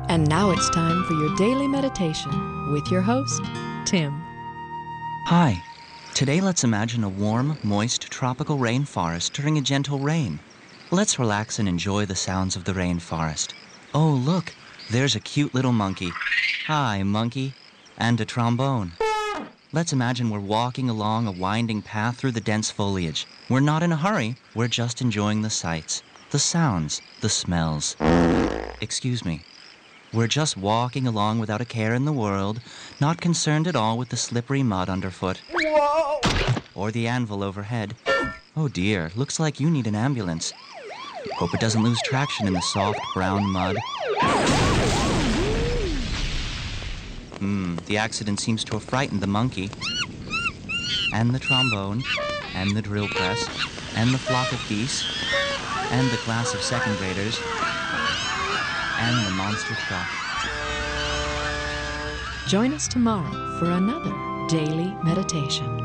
And now it's time for your daily meditation with your host, Tim. Hi. Today let's imagine a warm, moist, tropical rainforest during a gentle rain. Let's relax and enjoy the sounds of the rainforest. Oh, look, there's a cute little monkey. Hi, monkey. And a trombone. Let's imagine we're walking along a winding path through the dense foliage. We're not in a hurry. We're just enjoying the sights, the sounds, the smells. Excuse me. We're just walking along without a care in the world, not concerned at all with the slippery mud underfoot. Whoa! Or the anvil overhead. Oh dear, looks like you need an ambulance. Hope it doesn't lose traction in the soft brown mud. The accident seems to have frightened the monkey. And the trombone, and the drill press, and the flock of geese, and the class of second graders, and the monster truck. Join us tomorrow for another daily meditation.